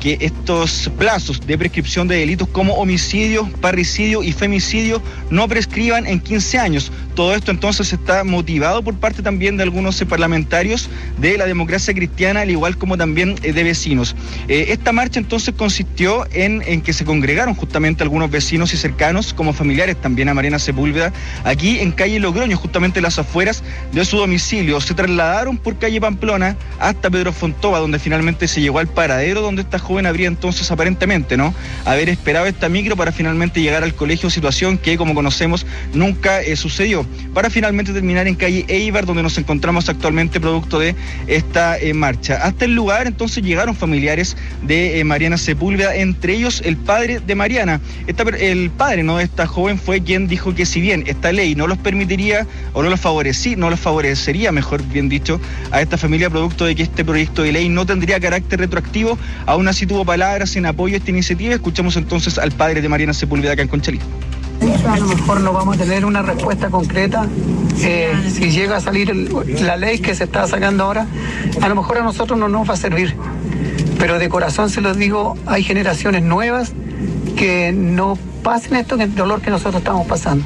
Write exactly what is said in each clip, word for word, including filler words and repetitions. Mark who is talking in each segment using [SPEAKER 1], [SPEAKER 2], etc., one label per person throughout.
[SPEAKER 1] que estos plazos de prescripción de delitos como homicidio, parricidio y femicidio no prescriban en quince años. Todo esto entonces está motivado por parte también de algunos eh, parlamentarios de la Democracia Cristiana, al igual como también eh, de vecinos. Eh, esta marcha entonces consistió en, en que se congregaron justamente algunos vecinos y cercanos, como familiares también a Mariana Sepúlveda, aquí en calle Logroño, justamente en las afueras de su domicilio. Se trasladaron por calle Pamplona hasta Pedro Fontova, donde finalmente se llegó al paradero donde esta joven habría entonces aparentemente, ¿no?, haber esperado esta micro para finalmente llegar al colegio, situación que, como conocemos, nunca eh, sucedió, para finalmente terminar en calle Eibar, donde nos encontramos actualmente producto de esta eh, marcha. Hasta el lugar entonces llegaron familiares de eh, Mariana Sepúlveda, entre ellos el padre de Mariana. Esta, el padre, ¿no?, de esta joven fue quien dijo que si bien esta ley no los permitiría o no los favorecía, no los favorecería, mejor bien dicho, a esta familia producto de que este proyecto de ley no tendría carácter retroactivo, aún así tuvo palabras en apoyo a esta iniciativa. Escuchamos entonces al padre de Mariana Sepúlveda acá en Conchalí.
[SPEAKER 2] A lo mejor no vamos a tener una respuesta concreta eh, si llega a salir el, la ley que se está sacando ahora. A lo mejor a nosotros no nos va a servir, pero de corazón se los digo, hay generaciones nuevas que no pasen esto, el dolor que nosotros estamos pasando.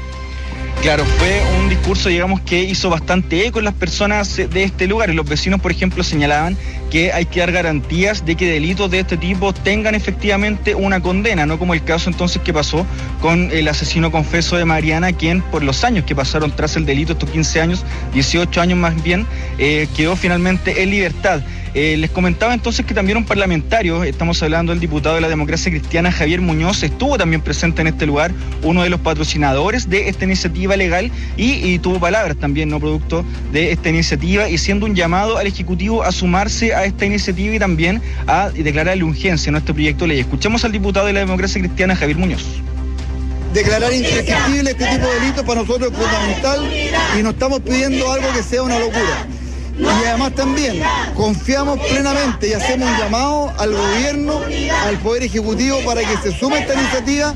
[SPEAKER 1] Claro, fue un discurso, digamos, que hizo bastante eco en las personas de este lugar. Y los vecinos, por ejemplo, señalaban que hay que dar garantías de que delitos de este tipo tengan efectivamente una condena, no como el caso entonces que pasó con el asesino confeso de Mariana, quien por los años que pasaron tras el delito, estos quince años, dieciocho años más bien, eh, quedó finalmente en libertad. Eh, les comentaba entonces que también un parlamentario, estamos hablando del diputado de la Democracia Cristiana, Javier Muñoz, estuvo también presente en este lugar, uno de los patrocinadores de esta iniciativa legal, y, y tuvo palabras también, no producto de esta iniciativa, y siendo un llamado al Ejecutivo a sumarse a esta iniciativa y también a declararle urgencia a nuestro proyecto de ley. Escuchamos al diputado de la Democracia Cristiana, Javier Muñoz.
[SPEAKER 3] Declarar imprescriptible este tipo de delitos para nosotros es fundamental y no estamos pidiendo algo que sea una locura. Y además también confiamos plenamente y hacemos un llamado al gobierno, al Poder Ejecutivo, para que se sume a esta iniciativa.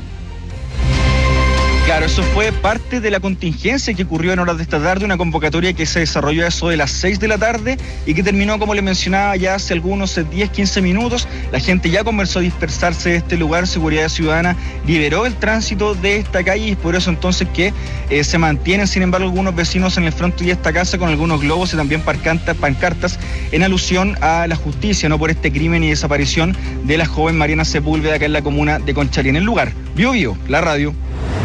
[SPEAKER 1] Claro, eso fue parte de la contingencia que ocurrió en horas de esta tarde, una convocatoria que se desarrolló a eso de las seis de la tarde y que terminó, como le mencionaba, ya hace algunos diez, quince minutos. La gente ya comenzó a dispersarse de este lugar. Seguridad Ciudadana liberó el tránsito de esta calle y es por eso entonces que eh, se mantienen, sin embargo, algunos vecinos en el frente de esta casa con algunos globos y también pancartas, pancartas en alusión a la justicia, no por este crimen y desaparición de la joven Mariana Sepúlveda acá en la comuna de Conchalí. En el lugar, Bio Bio, la radio.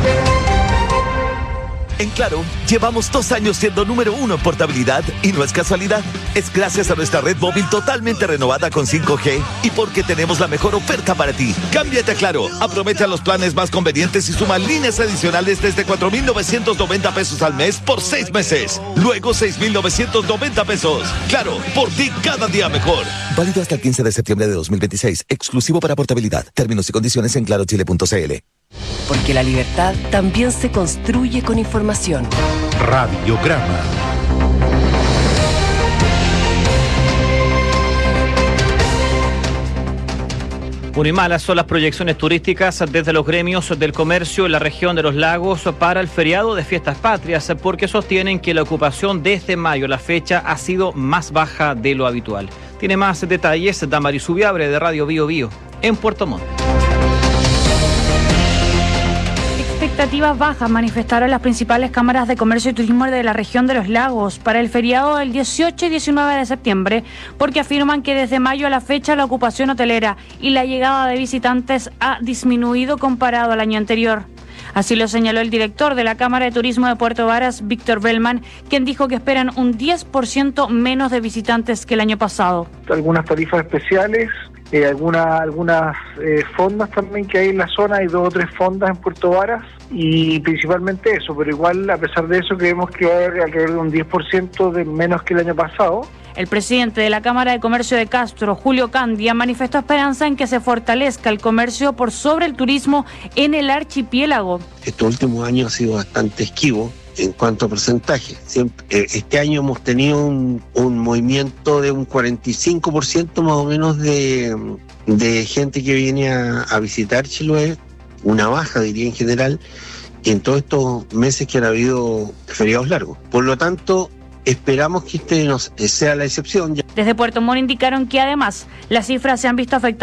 [SPEAKER 4] En Claro, llevamos dos años siendo número uno en portabilidad y no es casualidad. Es gracias a nuestra red móvil totalmente renovada con cinco G y porque tenemos la mejor oferta para ti. Cámbiate a Claro, aprovecha los planes más convenientes y suma líneas adicionales desde cuatro mil novecientos noventa pesos al mes por seis meses. Luego seis mil novecientos noventa pesos. Claro, por ti cada día mejor. Válido hasta el quince de septiembre de dos mil veintiséis. Exclusivo para portabilidad. Términos y condiciones en claro chile punto c l.
[SPEAKER 5] Porque la libertad también se construye con información.
[SPEAKER 6] Radiograma.
[SPEAKER 7] Muy malas son las proyecciones turísticas desde los gremios del comercio en la región de los lagos para el feriado de Fiestas Patrias, porque sostienen que la ocupación desde mayo a la fecha ha sido más baja de lo habitual. Tiene más detalles Damaris Subiabre de Radio Bio Bio en Puerto Montt.
[SPEAKER 8] Expectativas bajas manifestaron las principales cámaras de comercio y turismo de la región de los lagos para el feriado del dieciocho y diecinueve de septiembre, porque afirman que desde mayo a la fecha la ocupación hotelera y la llegada de visitantes ha disminuido comparado al año anterior. Así lo señaló el director de la Cámara de Turismo de Puerto Varas, Víctor Bellman, quien dijo que esperan un diez por ciento menos de visitantes que el año pasado.
[SPEAKER 9] Algunas tarifas especiales, eh, alguna, algunas eh, fondas también que hay en la zona, hay dos o tres fondas en Puerto Varas y principalmente eso, pero igual a pesar de eso creemos que va a haber alrededor de un diez por ciento de menos que el año pasado.
[SPEAKER 8] El presidente de la Cámara de Comercio de Castro, Julio Candia, manifestó esperanza en que se fortalezca el comercio por sobre el turismo en el archipiélago.
[SPEAKER 10] Estos últimos años ha sido bastante esquivo en cuanto a porcentaje. Siempre, eh, este año hemos tenido un, un movimiento de un cuarenta y cinco por ciento más o menos de, de gente que viene a, a visitar Chiloé, una baja diría en general, en todos estos meses que han habido feriados largos. Por lo tanto, esperamos que este no sea la excepción.
[SPEAKER 8] Desde Puerto Montt indicaron que además las cifras se han visto afectadas